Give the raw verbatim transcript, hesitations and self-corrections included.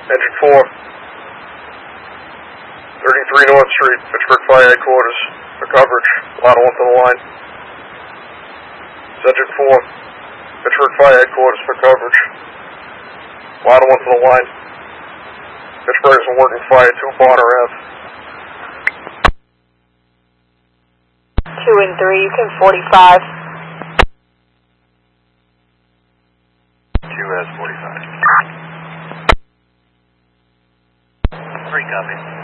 Engine four. thirty-three North Street, Pittsburgh Fire Headquarters for coverage. Ladder one to the line. Engine four. Pittsburgh Fire Headquarters for coverage. Ladder one to the line. Pittsburgh is a working fire, two Bonner Ave. Two and three, you can forty-five. Two has forty-five. Three copy.